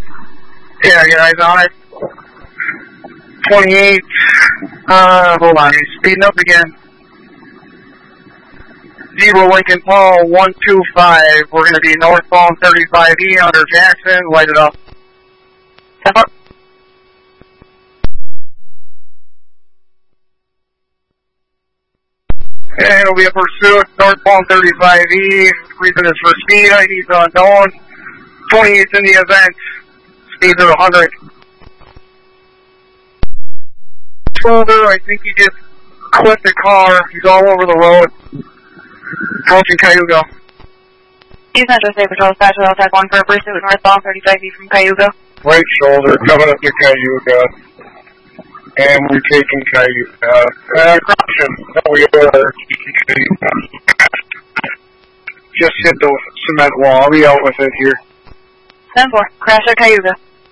Yeah, I got eyes on it. 28, hold on, he's speeding up again. 0 Lincoln Paul, 125. We're going to be northbound 35E under Jackson. Light it up. And it'll be a pursuit, northbound 35E. Reason is for speed, ID's unknown. 28's in the event. Speeds are 100. Shoulder, I think he just clipped the car. He's all over the road. Approaching Cayuga. East Central State Patrol, Special Attack 1 for a pursuit northbound 35E from Cayuga. Right shoulder, coming up to Cayuga. And we're taking Cayuga. Correction. No, we are. Just hit the cement wall. I'll be out with it here. 10-4, crash at Cayuga.